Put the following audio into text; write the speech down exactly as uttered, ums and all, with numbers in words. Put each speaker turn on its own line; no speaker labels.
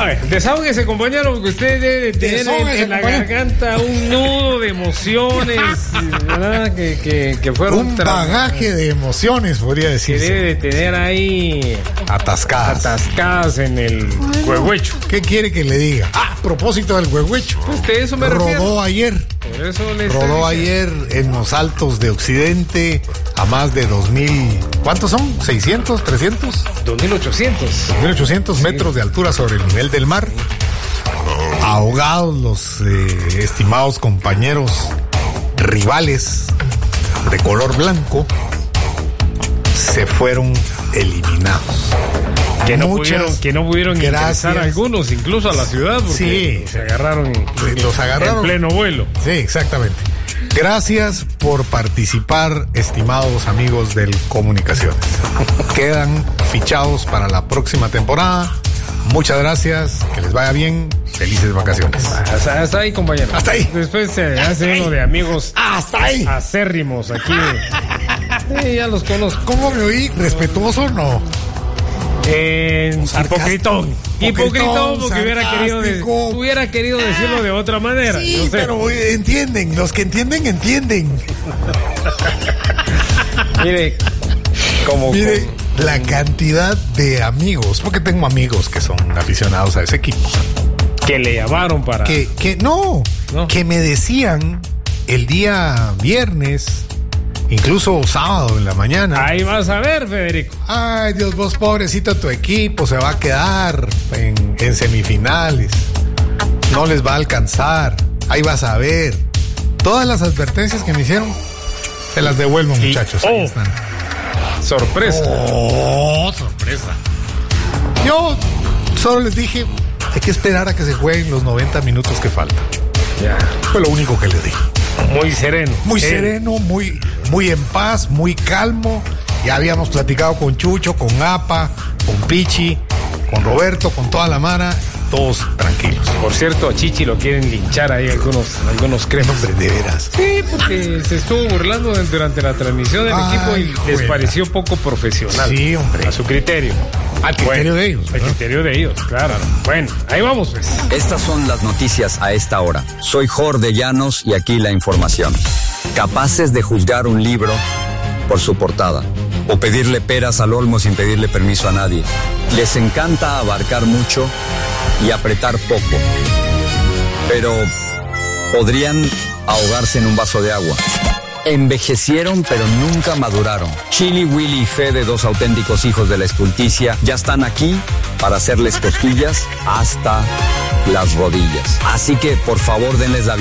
A ver, desahógese, compañero, porque usted debe tener en, en la garganta un nudo de emociones, ¿verdad? Que, que, que fueron
un bagaje de emociones, podría decirse.
Que debe de tener ahí
atascadas.
Atascadas en el huehuecho.
¿Qué quiere que le diga? Ah, a propósito del huehuecho.
Pues de eso me
Rodó
refiero.
ayer.
Por eso le
Rodó ayer en los altos de Occidente a más de dos mil. ¿Cuántos son? ¿seiscientos? ¿trescientos?
dos mil ochocientos.
dos mil ochocientos sí. Metros de altura sobre el nivel del mar. Ahogados los eh, estimados compañeros rivales de color blanco, se fueron eliminados.
Que no, pudieron, que no pudieron ingresar algunos, incluso a la ciudad, porque sí, se agarraron,
los agarraron
en pleno vuelo.
Sí, exactamente. Gracias por participar, estimados amigos del Comunicaciones. Quedan fichados para la próxima temporada. Muchas gracias, que les vaya bien, felices vacaciones.
Hasta, hasta ahí, compañero.
Hasta ahí.
Después se hace uno de amigos
hasta ahí.
Acérrimos aquí. Sí, ya los conozco.
¿Cómo me oí? ¿Respetuoso o no?
Eh, hipocritón. Hipocritón, porque hubiera querido, de, hubiera querido decirlo de otra manera.
Sí,
no sé.
Pero entienden, los que entienden, entienden.
Mire, como.
Mire. Como, la cantidad de amigos, porque tengo amigos que son aficionados a ese equipo,
que le llamaron para
que, que no, no, que me decían el día viernes, incluso sábado en la mañana.
Ahí vas a ver, Federico.
Ay, Dios, vos pobrecito, tu equipo se va a quedar en, en semifinales, no les va a alcanzar. Ahí vas a ver. Todas las advertencias que me hicieron se las devuelvo, sí. Muchachos. Ahí oh. están.
Sorpresa.
Oh, sorpresa. Yo solo les dije, hay que esperar a que se jueguen los noventa minutos que faltan.
Ya.
Fue lo único que les dije.
Muy sereno.
Muy eh. sereno, muy, muy en paz, muy calmo. Ya habíamos platicado con Chucho, con Apa, con Pichi, con Roberto, con toda la mara. Todos tranquilos.
Por cierto, a Chichi lo quieren linchar ahí algunos, algunos cremas.
Hombre, de veras.
Sí, porque se estuvo burlando durante la transmisión del Ay, equipo y les buena. pareció poco profesional.
Sí, hombre.
A su criterio.
Al criterio
bueno,
de ellos.
Al ¿no? criterio de ellos, claro. Bueno, ahí vamos, pues.
Estas son las noticias a esta hora. Soy Jorge Llanos y aquí la información. Capaces de juzgar un libro por su portada o pedirle peras al olmo sin pedirle permiso a nadie. Les encanta abarcar mucho y apretar poco, pero podrían ahogarse en un vaso de agua. Envejecieron pero nunca maduraron. Chili, Willy y Fede, dos auténticos hijos de la estulticia, ya están aquí para hacerles cosquillas hasta las rodillas. Así que por favor denles la